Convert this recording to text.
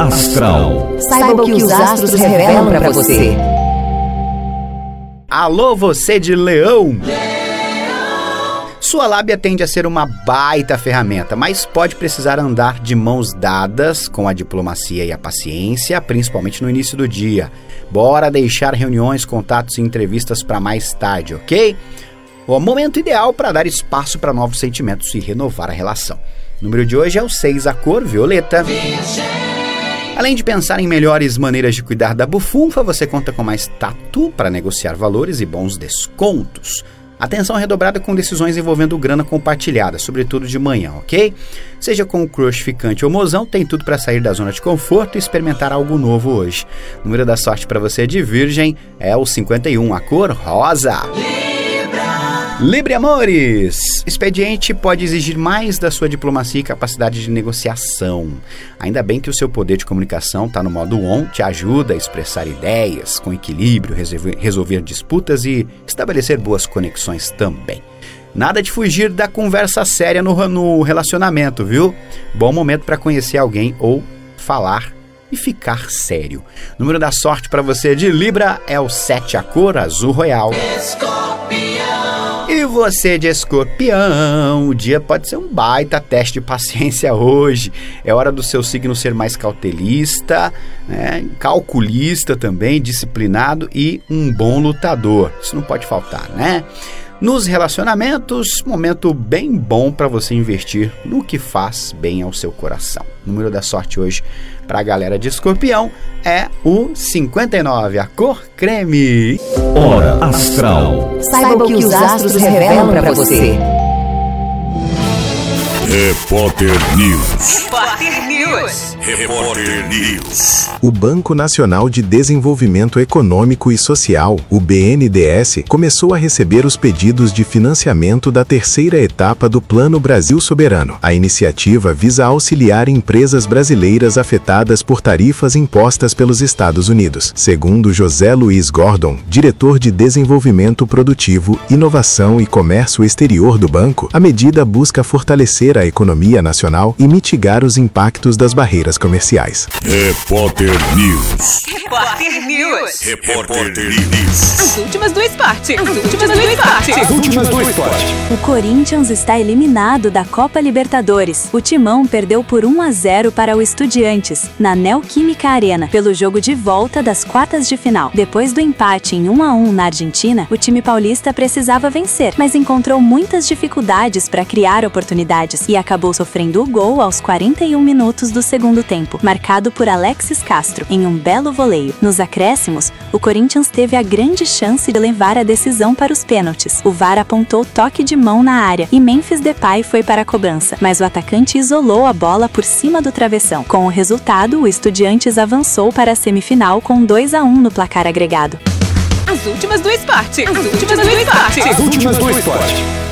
Astral. Saiba o que os astros revelam para você. Alô, você de Leão! Sua lábia tende a ser uma baita ferramenta, mas pode precisar andar de mãos dadas com a diplomacia e a paciência, principalmente no início do dia. Bora deixar reuniões, contatos e entrevistas para mais tarde, ok? O momento ideal para dar espaço para novos sentimentos e renovar a relação. O número de hoje é o 6, a cor violeta. Além de pensar em melhores maneiras de cuidar da bufunfa, você conta com mais tato para negociar valores e bons descontos. Atenção redobrada com decisões envolvendo grana compartilhada, sobretudo de manhã, ok? Seja com o crush ficante ou mozão, tem tudo para sair da zona de conforto e experimentar algo novo hoje. O número da sorte para você de Virgem é o 51, a cor rosa. Libre amores! Expediente pode exigir mais da sua diplomacia e capacidade de negociação. Ainda bem que o seu poder de comunicação está no modo on, te ajuda a expressar ideias com equilíbrio, resolver disputas e estabelecer boas conexões também. Nada de fugir da conversa séria no relacionamento, viu? Bom momento para conhecer alguém ou falar e ficar sério. O número da sorte para você de Libra é o 7, a cor azul royal. E você de Escorpião, o dia pode ser um baita teste de paciência hoje. É hora do seu signo ser mais cautelista, né? Calculista também, disciplinado e um bom lutador. Isso não pode faltar, né? Nos relacionamentos, momento bem bom para você investir no que faz bem ao seu coração. O número da sorte hoje para a galera de Escorpião é o 59, a cor creme. Hora Astral. Saiba o que os astros revelam para você. Repórter News. Repórter News. Repórter News. O Banco Nacional de Desenvolvimento Econômico e Social, o BNDES, começou a receber os pedidos de financiamento da terceira etapa do Plano Brasil Soberano. A iniciativa visa auxiliar empresas brasileiras afetadas por tarifas impostas pelos Estados Unidos. Segundo José Luiz Gordon, diretor de Desenvolvimento Produtivo, Inovação e Comércio Exterior do banco, a medida busca fortalecer a economia nacional e mitigar os impactos das barreiras comerciais. Repórter News. Repórter News. Repórter News. As últimas do esporte. As últimas do esporte. As últimas do esporte. O Corinthians está eliminado da Copa Libertadores. O Timão perdeu por 1-0 para o Estudiantes, na Neoquímica Arena, pelo jogo de volta das quartas de final. Depois do empate em 1-1 na Argentina, o time paulista precisava vencer, mas encontrou muitas dificuldades para criar oportunidades e acabou sofrendo o gol aos 41 minutos do segundo tempo, marcado por Alexis Castro, em um belo voleio. Nos acréscimos, o Corinthians teve a grande chance de levar a decisão para os pênaltis. O VAR apontou toque de mão na área e Memphis Depay foi para a cobrança, mas o atacante isolou a bola por cima do travessão. Com o resultado, o Estudiantes avançou para a semifinal com 2-1 no placar agregado. As últimas do esporte. As últimas do esporte. As últimas do esporte.